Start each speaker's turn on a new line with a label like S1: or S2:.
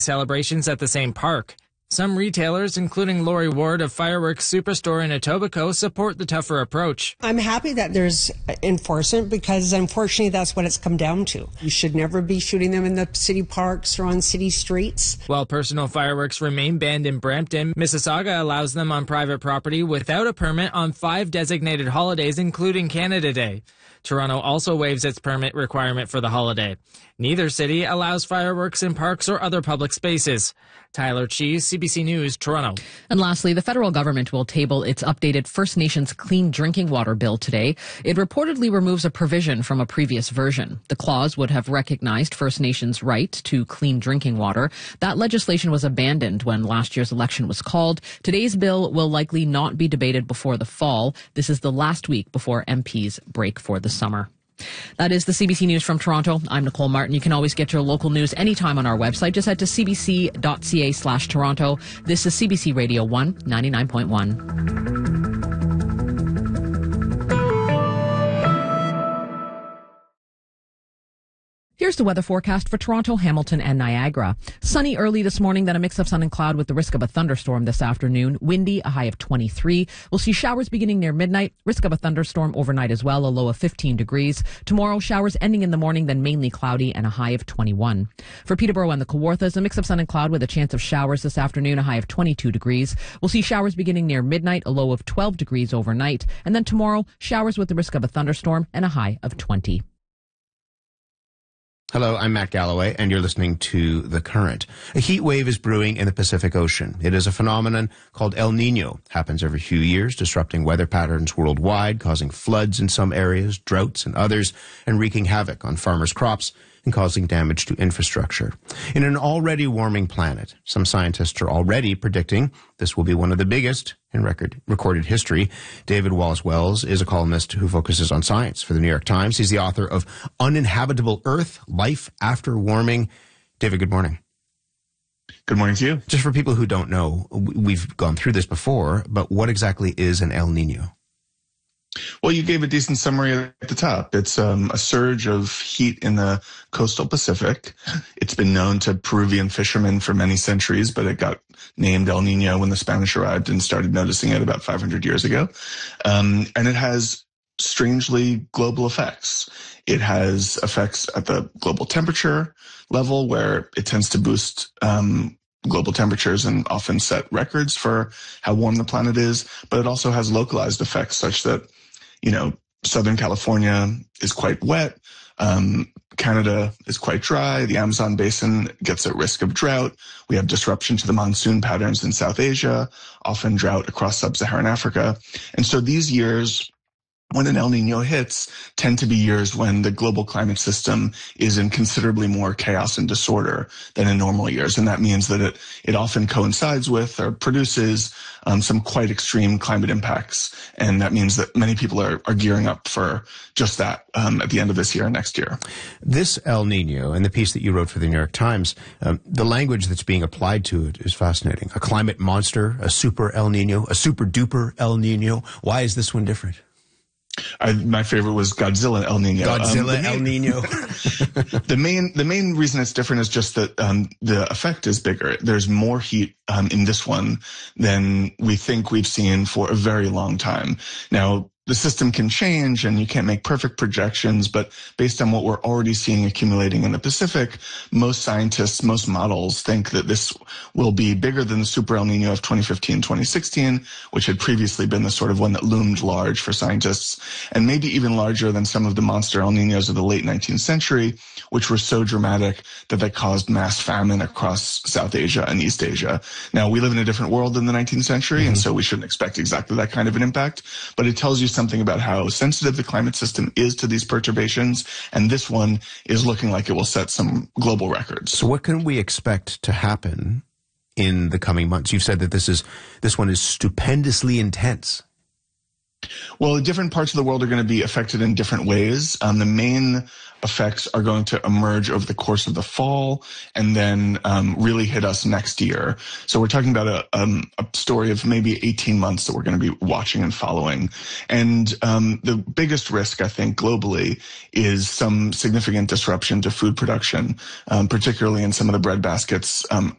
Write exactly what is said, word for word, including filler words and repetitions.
S1: celebrations at the same park. Some retailers, including Lori Ward of Fireworks Superstore in Etobicoke, support the tougher approach.
S2: I'm happy that there's enforcement because unfortunately that's what it's come down to. You should never be shooting them in the city parks or on city streets.
S1: While personal fireworks remain banned in Brampton, Mississauga allows them on private property without a permit on five designated holidays, including Canada Day. Toronto also waives its permit requirement for the holiday. Neither city allows fireworks in parks or other public spaces. Tyler Cheese, C B C News, Toronto.
S3: And lastly, the federal government will table its updated First Nations Clean Drinking Water Bill today. It reportedly removes a provision from a previous version. The clause would have recognized First Nations' right to clean drinking water. That legislation was abandoned when last year's election was called. Today's bill will likely not be debated before the fall. This is the last week before M Ps break for the summer. That is the C B C News from Toronto. I'm Nicole Martin. You can always get your local news anytime on our website. Just head to cbc.ca slash Toronto. This is C B C Radio one ninety-nine point one. Here's the weather forecast for Toronto, Hamilton, and Niagara. Sunny early this morning, then a mix of sun and cloud with the risk of a thunderstorm this afternoon. Windy, a high of twenty-three. We'll see showers beginning near midnight. Risk of a thunderstorm overnight as well, a low of fifteen degrees. Tomorrow, showers ending in the morning, then mainly cloudy and a high of twenty-one. For Peterborough and the Kawarthas, a mix of sun and cloud with a chance of showers this afternoon, a high of twenty-two degrees. We'll see showers beginning near midnight, a low of twelve degrees overnight. And then tomorrow, showers with the risk of a thunderstorm and a high of twenty.
S4: Hello, I'm Matt Galloway, and you're listening to The Current. A heat wave is brewing in the Pacific Ocean. It is a phenomenon called El Nino. Happens every few years, disrupting weather patterns worldwide, causing floods in some areas, droughts in others, and wreaking havoc on farmers' crops and causing damage to infrastructure. In an already warming planet, some scientists are already predicting this will be one of the biggest in record recorded history. David Wallace Wells is a columnist who focuses on science for the New York Times. He's the author of Uninhabitable Earth, Life After Warming. David, good morning.
S5: Good morning to you.
S4: Just for people who don't know, we've gone through this before, but what exactly is an El Nino?
S5: Well, you gave a decent summary at the top. It's um, a surge of heat in the coastal Pacific. It's been known to Peruvian fishermen for many centuries, but it got named El Nino when the Spanish arrived and started noticing it about five hundred years ago. Um, and it has strangely global effects. It has effects at the global temperature level where it tends to boost um, global temperatures and often set records for how warm the planet is. But it also has localized effects such that, you know, Southern California is quite wet. Um, Canada is quite dry. The Amazon basin gets at risk of drought. We have disruption to the monsoon patterns in South Asia, often drought across sub-Saharan Africa. And so these years, when an El Nino hits, tend to be years when the global climate system is in considerably more chaos and disorder than in normal years. And that means that it, it often coincides with or produces um, some quite extreme climate impacts. And that means that many people are, are gearing up for just that um, at the end of this year and next year.
S4: This El Nino, and the piece that you wrote for the New York Times, um, the language that's being applied to it is fascinating. A climate monster, a super El Nino, a super duper El Nino. Why is this one different?
S5: I, my favorite was Godzilla El Nino.
S4: Godzilla
S5: um, main,
S4: El Nino.
S5: the main the main reason it's different is just that um, the effect is bigger. There's more heat um, in this one than we think we've seen for a very long time. Now, the system can change and you can't make perfect projections, but based on what we're already seeing accumulating in the Pacific, most scientists, most models think that this will be bigger than the Super El Nino of twenty fifteen, twenty sixteen, which had previously been the sort of one that loomed large for scientists, and maybe even larger than some of the monster El Ninos of the late nineteenth century, which were so dramatic that they caused mass famine across South Asia and East Asia. Now, we live in a different world than the nineteenth century, mm-hmm. and so we shouldn't expect exactly that kind of an impact, but it tells you something about how sensitive the climate system is to these perturbations, and this one is looking like it will set some global records.
S4: So what can we expect to happen in the coming months? You've said that this is this one is stupendously intense.
S5: Well, different parts of the world are going to be affected in different ways. Um, the main effects are going to emerge over the course of the fall and then um, really hit us next year. So we're talking about a, um, a story of maybe eighteen months that we're going to be watching and following. And um, the biggest risk, I think, globally is some significant disruption to food production, um, particularly in some of the bread baskets um,